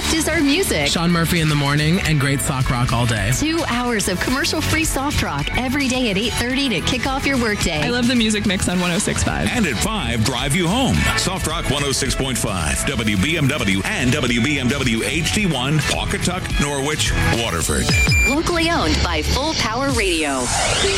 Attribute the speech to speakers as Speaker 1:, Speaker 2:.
Speaker 1: deserve music.
Speaker 2: Sean Murphy in the morning and great sock rock all day.
Speaker 1: 2 hours of commercial-free soft rock every day at 8:30 to kick off your workday.
Speaker 3: I love the music mix on 106.5.
Speaker 4: And at 5, drive you home. Soft Rock 106.5, WBMW and WBMW HD1, Pawcatuck, Norwich, Waterford.
Speaker 1: Locally owned by Full Power Radio.